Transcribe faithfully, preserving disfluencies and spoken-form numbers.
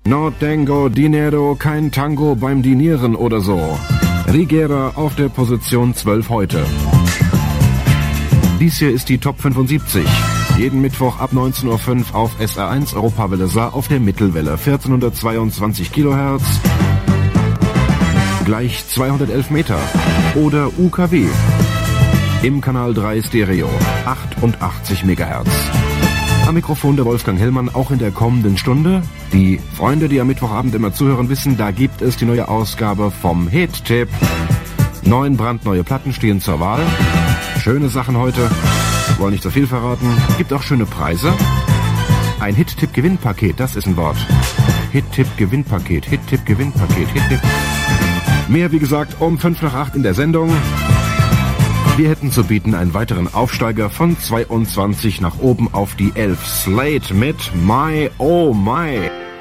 No tengo dinero, kein Tango beim Dinieren oder so. Rigera auf der Position zwölf heute. Dies hier ist die Top fünfundsiebzig. Jeden Mittwoch ab neunzehn Uhr fünf auf S R eins Europawelle Saar auf der Mittelwelle. vierzehnhundertzweiundzwanzig Kilohertz. Gleich zweihundertelf Meter. Oder U K W. Im Kanal drei Stereo. achtundachtzig Megahertz. Am Mikrofon der Wolfgang Hellmann, auch in der kommenden Stunde. Die Freunde, die am Mittwochabend immer zuhören, wissen, da gibt es die neue Ausgabe vom Hit-Tipp. Neun brandneue Platten stehen zur Wahl. Schöne Sachen heute. Wollen nicht so viel verraten. Gibt auch schöne Preise. Ein Hit-Tipp-Gewinnpaket, das ist ein Wort. Hit-Tipp-Gewinnpaket, Hit-Tipp-Gewinnpaket, Hit-Tipp. Mehr, wie gesagt, um fünf nach acht in der Sendung. Wir hätten zu bieten einen weiteren Aufsteiger von zweiundzwanzig nach oben auf die elf. Slate mit My Oh My.